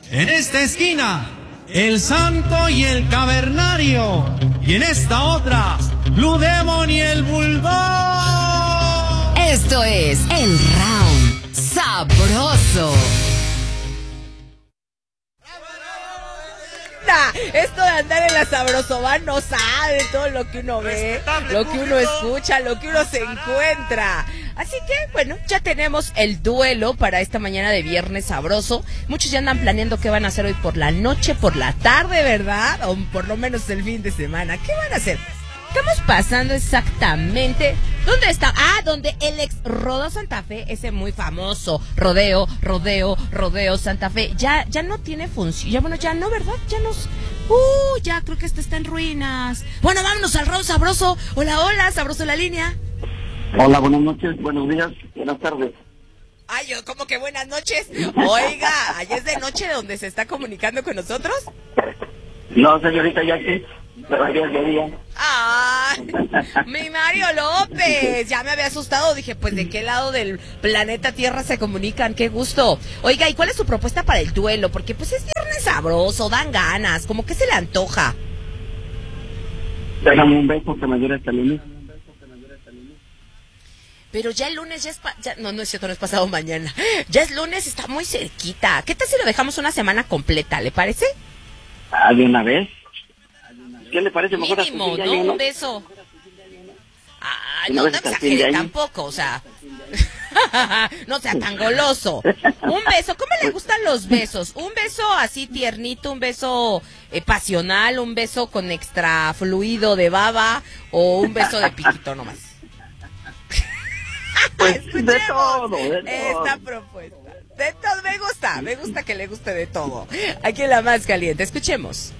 En esta esquina, el Santo y el Cavernario. Y en esta otra, Blue Demon y el Bulldog. Esto es el Round Sabroso. Esto de andar en la Sabrosoban no sabe todo lo que uno ve, lo que uno escucha, lo que uno se encuentra. Así que, bueno, ya tenemos el duelo para esta mañana de Viernes Sabroso. Muchos ya andan planeando qué van a hacer hoy por la noche, por la tarde, ¿verdad? O por lo menos el fin de semana. ¿Qué van a hacer? Estamos pasando exactamente. ¿Dónde está? Donde el ex Rodeo Santa Fe, ese muy famoso Rodeo Santa Fe, ya no tiene función. Ya, bueno, ya no, ¿verdad? Ya creo que este está en ruinas. Bueno, vámonos al Round Sabroso. Hola, Sabroso la línea. Hola, buenas noches, buenos días, buenas tardes. Ay, yo como que buenas noches. Oiga, ¿allá es de noche donde se está comunicando con nosotros? No, señorita Jackie, pero ayer es de día. ¡Ay! Mi Mario López, ya me había asustado, dije, pues ¿de qué lado del planeta Tierra se comunican? ¡Qué gusto! Oiga, ¿y cuál es su propuesta para el duelo? Porque pues es Viernes Sabroso, dan ganas, como que se le antoja. Déjame un beso que me dure hasta el lunes. Pero ya el lunes no es cierto, no es pasado mañana. Ya es lunes, está muy cerquita. ¿Qué tal si lo dejamos una semana completa, le parece? ¿De una vez? ¿Qué le parece mejor mínimo, a ¿no? un Un beso. Ay, ¿Una no vez te hasta el exagere fin de año? tampoco, o sea. No sea tan goloso. Un beso, ¿cómo le gustan los besos? Un beso así tiernito, un beso pasional, un beso con extra fluido de baba o un beso de piquito nomás. Pues de todo. Esta propuesta. De todo, me gusta que le guste de todo. Aquí en La Más Caliente, escuchemos.